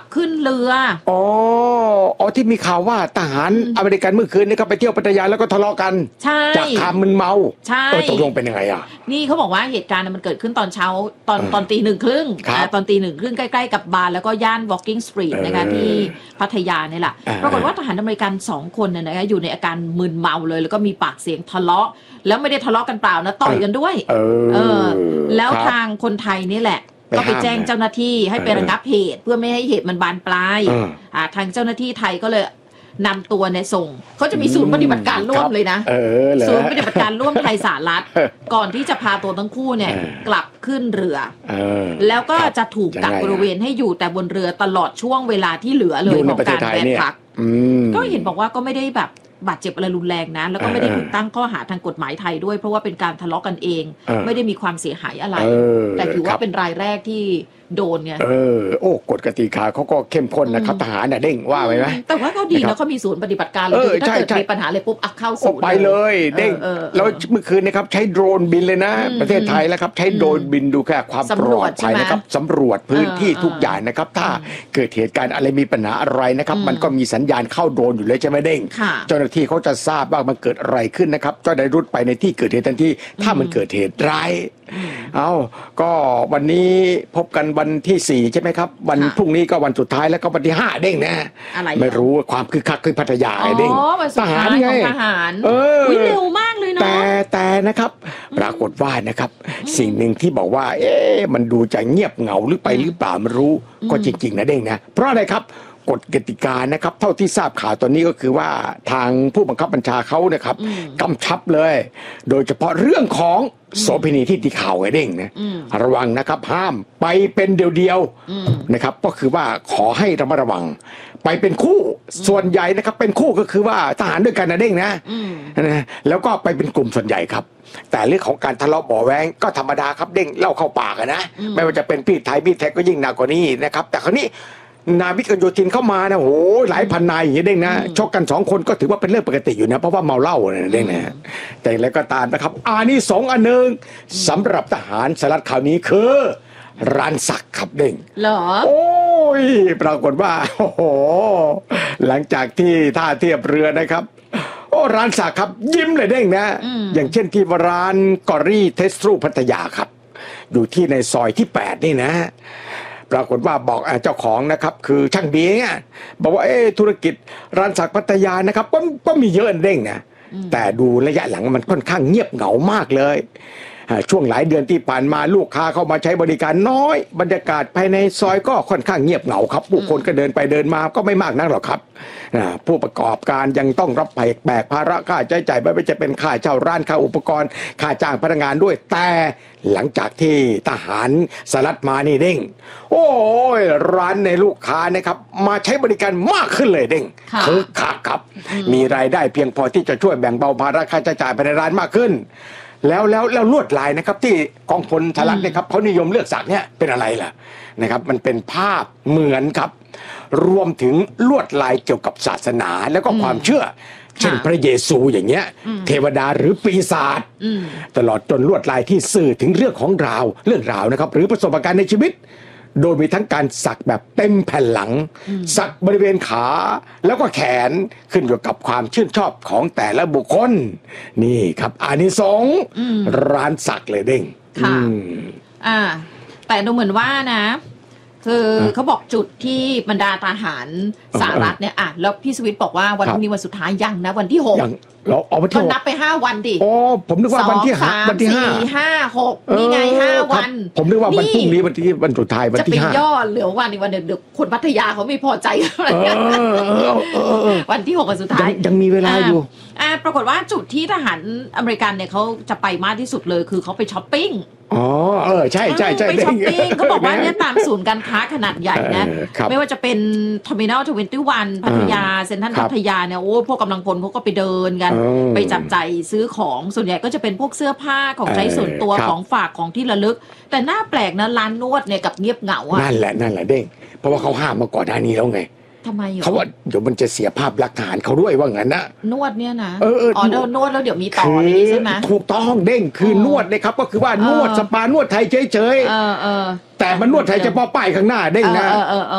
ขึ้นเรืออ๋อที่มีข่าวว่าทหารอเมริกันเมื่อคืนนี้ก็ไปเที่ยวพัทยาแล้วก็ทะเลาะกันใช่จากความมึนเมาใช่ตกลงเป็นยังไงอ่ะนี่เขาบอกว่าเหตุการณ์มันเกิดขึ้นตอนเช้าตอนตี 1:30ตอนตี 1:30ใกล้ๆกับบาร์แล้วก็ย่าน Walking Street นะคะที่พัทยาเนี่ยแหละปรากฏว่าทหารอเมริกัน2คนเนี่ยนะคะอยู่ในอาการมึนเมาเลยแล้วก็มีปากเสียงทะเลาะแล้วไม่ได้ทะเลาะกันเปล่านะต่อยกันด้วยแล้วทางคนไทยนี่แหละก็ไปแจ้งเจ้าหน้าที่ให้ไประงับเหตุเพื่อไม่ให้เหตุมันบานปลายทางเจ้าหน้าที่ไทยก็เลยนำตัวในส่งเขาจะมีศูนย์ปฏิบัติการร่วมเลยนะศูนย์ปฏิบัติการร่วมไทยสหรัฐก่อนที่จะพาตัวทั้งคู่เนี่ยกลับขึ้นเรือแล้วก็จะถูกกักบริเวณให้อยู่แต่บนเรือตลอดช่วงเวลาที่เหลือเลยของการแวะพักก็เห็นบอกว่าก็ไม่ได้แบบบาดเจ็บอะไรรุนแรงนะแล้วก็ไม่ได้ถูกตั้งข้อหาทางกฎหมายไทยด้วยเพราะว่าเป็นการทะเลาะกันเองไม่ได้มีความเสียหายอะไรแต่ถือว่าเป็นรายแรกที่โดนไงกฎกติกาเขาก็เข้มข้นนะครับทหารน่ะเด้งว่าไหมแต่ว่าก็ดีนะเขามีศูนย์ปฏิบัติการเลยถ้าเกิดมีปัญหาอะไรปุ๊บเข้าศูนย์ไปเลยเด้งแล้วเมื่อคืนนะครับใช้โดรนบินเลยนะประเทศไทยแล้วครับใช้โดรนบินดูแค่ความปลอดภัยนะครับสำรวจพื้นที่ทุกอย่างนะครับถ้าเกิดเหตุการณ์อะไรมีปัญหาอะไรนะครับมันก็มีสัญญาณเข้าโดรนอยู่เลยใช่ไหมเด้งเจ้าหน้าที่เขาจะทราบว่ามันเกิดอะไรขึ้นนะครับก็ได้รุดไปในที่เกิดเหตุทันทีถ้ามันเกิดเหตุร้ายก็วันนี้พบกันวันที่4ใช่ไหมครับวันพรุ่งนี้ก็วันสุดท้ายแล้วก็วันที่5เด้งนะไม่รู้ความคึกคักขึ้นพัทยาเด้งทหารไงทหารเร็วมากเลยเนาะแต่นะครับปรากฏว่านะครับสิ่งหนึ่งที่บอกว่ามันดูจะเงียบเหงาหรือไปหรือเปล่าไม่รู้ก็จริงๆนะเด้งนะเพราะอะไรครับกฎกติกานะครับเท่าที่ทราบข่าวตอนนี้ก็คือว่าทางผู้บังคับบัญชาเขานะครับกำชับเลยโดยเฉพาะเรื่องของโสเภณีที่ตีข่าวไอ้เด้งนะระวังนะครับห้ามไปเป็นเดียวๆนะครับก็คือว่าขอให้ระมัดระวังไปเป็นคู่ส่วนใหญ่นะครับเป็นคู่ก็คือว่าทหารด้วยกันนะเด้งนะแล้วก็ไปเป็นกลุ่มส่วนใหญ่ครับแต่เรื่องของการทะเลาะเบาะแว้งก็ธรรมดาครับเด้งเล่าเข้าปากนะไม่ว่าจะเป็นพี่ไทยพี่แท็กก็ยิ่งหนักกว่านี้นะครับแต่คราวนี้นาวิกโยธินเข้ามานะโหหลายพันนายอย่างนี้เด้งนะชกกัน2คนก็ถือว่าเป็นเรื่องปกติอยู่นะเพราะว่าเมาเหล้าเด้งนะแต่แล้วก็ตามนะครับนี่2อันหนึ่งสำหรับทหารสหรัฐข่าวนี้คือร้านสักครับเด้งเหรอโอ้ยปรากฏว่าโอ้โหหลังจากที่ท่าเทียบเรือนะครับร้านสักครับยิ้มเลยเด้งนะอย่างเช่นที่ร้านกอรี่เทสทรูพัทยาครับอยู่ที่ในซอยที่8นี่นะปรากฏว่าบอกเจ้าของนะครับคือช่างเบียร์บอกว่าธุรกิจร้านสักพัทยานะครับก็มีเยอะเด้งนะแต่ดูระยะหลังมันค่อนข้างเงียบเหงามากเลยช่วงหลายเดือนที่ผ่านมาลูกค้าเข้ามาใช้บริการน้อยบรรยากาศภายในซอยก็ค่อนข้างเงียบเหงาครับผู้คนก็เดินไปเดินมาก็ไม่มากนักหรอกครับผู้ประกอบการยังต้องรับแบกภาระค่าใช้จ่ายไม่ว่าจะเป็นค่าเช่าร้านค่าอุปกรณ์ค่าจ้างพนักงานด้วยแต่หลังจากที่ทหารสหรัฐมานี่เด้งโอ้ยร้านในลูกค้านะครับมาใช้บริการมากขึ้นเลยเด้งคือคักครับมีรายได้เพียงพอที่จะช่วยแบ่งเบาภาระค่าใช้จ่ายภายในร้านมากขึ้นแล้วลวดลายนะครับที่กองพลสหรัฐนะครับเขานิยมเลือกสักเนี่ยเป็นอะไรล่ะนะครับมันเป็นภาพเหมือนครับรวมถึงลวดลายเกี่ยวกับศาสนาแล้วก็ความเชื่อเช่นพระเยซูอย่างเงี้ยเทวดาหรือปีศาจตลอดจนลวดลายที่สื่อถึงเรื่องราวนะครับหรือประสบการณ์ในชีวิตโดยมีทั้งการสักแบบเต็มแผ่นหลังสักบริเวณขาแล้วก็แขนขึ้นอยู่กับความชื่นชอบของแต่ละบุคคลนี่ครับอานิสงส์ร้านสักเลยเด้งค่ะแต่ดูเหมือนว่านะคือเขาบอกจุดที่บรรดาทหารสหรัฐเนี่ยแล้วพี่สวิตบอกว่าวันพรุ่งนี้วันสุดท้ายยังนะวันที่6 เราเอาวันที่ 6นับไป5วันดิผมนึกว่าวันที่5 4 5 6นี่ไง5วันผมนึกว่าวันพรุ่งนี้วันสุดท้ายวันที่5จะไปย่อเหลือวันอีกวันเดี๋ยวคนพัทยาเขาไม่พอใจอะไรกันวันที่6วันสุดท้ายยังมีเวลาอยู่ปรากฏว่าจุดที่ทหารอเมริกันเนี่ยเขาจะไปมากที่สุดเลยคือเขาไปช้อปปิ้งใช่ไปช้อปปิ้งเขาบอกว่าเนี่ยตามศูนย์การค้าขนาดใหญ่นะไม่ว่าจะเป็น Terminal 21พัทยาเซ็นทรัลพัทยาเนี่ยพวกกำลังพลเขาก็ไปเดินกันไปจับจ่ายซื้อของส่วนใหญ่ก็จะเป็นพวกเสื้อผ้าของใช้ส่วนตัวของฝากของที่ระลึกแต่น่าแปลกนะร้านนวดเนี่ยกับเงียบเหงานั่นแหละเด้งเพราะว่าเขาห้ามมาก่อนหน้านี้แล้วไงทำไมเขาว่าเดี๋ยวมันจะเสียภาพลักษณ์ทหารเขาด้วยว่างั้นนะนวดเนี่ยนะนวดแล้วเดี๋ยวมีต่อนี้ใช่ไหมถูกต้องเด้งคือนวดนะครับก็คือว่านวดสปานวดไทยเฉยๆแต่มันนวดไทยเฉพาะป้ายข้างหน้าเด้งนะ